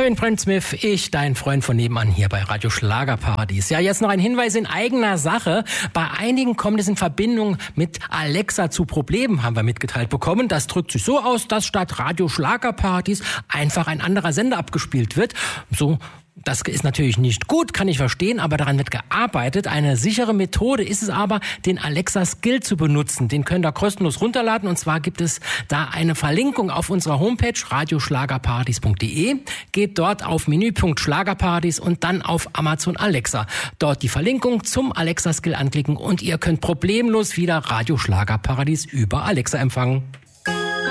Kevin Brent Smith, ich, dein Freund von nebenan hier bei Radio Schlagerparadies. Ja, jetzt noch ein Hinweis in eigener Sache. Bei einigen kommt es in Verbindung mit Alexa zu Problemen, haben wir mitgeteilt bekommen. Das drückt sich so aus, dass statt Radio Schlagerparadies einfach ein anderer Sender abgespielt wird. So. Das ist natürlich nicht gut, kann ich verstehen, aber daran wird gearbeitet. Eine sichere Methode ist es aber, den Alexa Skill zu benutzen. Den könnt ihr kostenlos runterladen und zwar gibt es da eine Verlinkung auf unserer Homepage radioschlagerpartys.de. Geht dort auf Menüpunkt Schlagerpartys und dann auf Amazon Alexa. Dort die Verlinkung zum Alexa Skill anklicken und ihr könnt problemlos wieder Radio Schlagerparadies über Alexa empfangen.